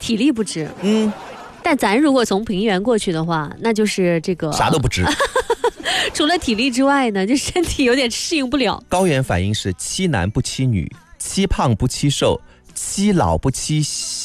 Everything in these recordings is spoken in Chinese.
体力不值。但咱如果从平原过去的话，那就是这个啥都不值。 除了体力之外呢，就身体有点适应不了。 高原反应是欺男不欺女，欺胖不欺瘦，欺老不欺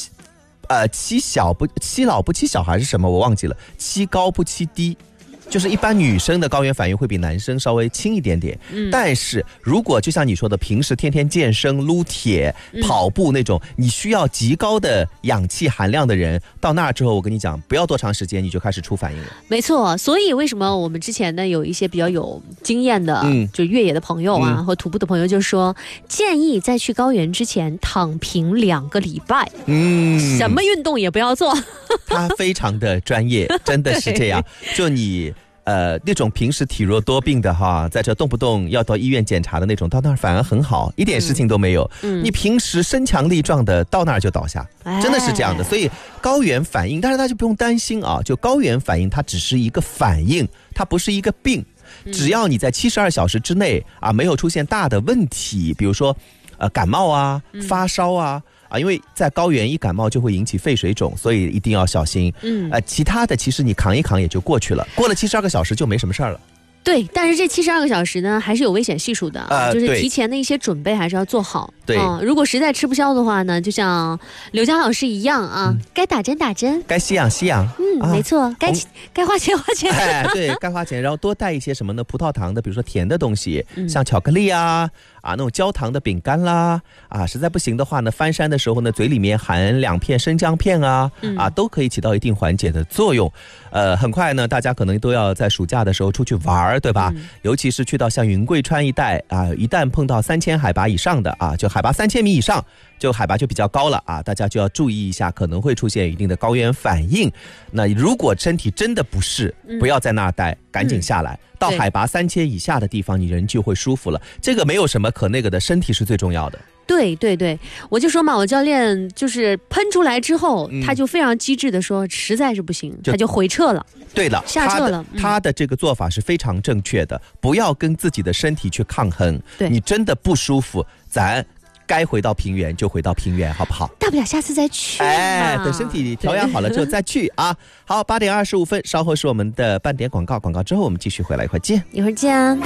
老不欺小还是什么我忘记了，欺高不欺低。就是一般女生的高原反应会比男生稍微轻一点点，但是如果就像你说的，平时天天健身、撸铁、跑步那种，你需要极高的氧气含量的人，到那儿之后，我跟你讲，不要多长时间你就开始出反应了。 没错，所以为什么我们之前呢有一些比较有经验的，就越野的朋友啊，和徒步的朋友就说，建议在去高原之前躺平2个礼拜，什么运动也不要做。 他非常的专业，真的是这样。就你那种平时体弱多病的哈，在这动不动要到医院检查的那种，到那儿反而很好，一点事情都没有。你平时身强力壮的，到那儿就倒下，真的是这样的。所以高原反应，但是大家就不用担心啊，就高原反应它只是一个反应，它不是一个病。只要你在72小时之内啊没有出现大的问题，比如说感冒啊、发烧啊。因为在高原一感冒就会引起肺水肿，所以一定要小心。其他的其实你扛一扛也就过去了，过了72个小时就没什么事儿了。 对，但是这72个小时呢，还是有危险系数的，就是提前的一些准备还是要做好。 对， 如果实在吃不消的话呢，就像刘佳老师一样啊，该打针打针， 该吸氧吸氧。 没错，该花钱花钱。 对，该花钱，然后多带一些什么呢？葡萄糖的，比如说甜的东西，像巧克力啊，那种焦糖的饼干啦，实在不行的话呢，翻山的时候呢，嘴里面含2片生姜片啊，都可以起到一定缓解的作用。很快呢，大家可能都要在暑假的时候出去玩，对吧？尤其是去到像云贵川一带一旦碰到3000海拔以上的就海拔3000米以上，就海拔就比较高了大家就要注意一下，可能会出现一定的高原反应。那如果身体真的不适，不要在那儿待，赶紧下来。到海拔3000以下的地方，你人就会舒服了。这个没有什么可那个的，身体是最重要的。 对对对，我就说嘛，我教练就是喷出来之后，他就非常机智的说，实在是不行，他就回撤了。 对了， 下撤了。 他的这个做法是非常正确的，不要跟自己的身体去抗衡。你真的不舒服，咱该回到平原就回到平原，好不好？ 大不了下次再去。 等身体调养好了之后再去啊。好，8点25分，稍后是我们的半点广告，广告之后我们继续回来，一会儿见。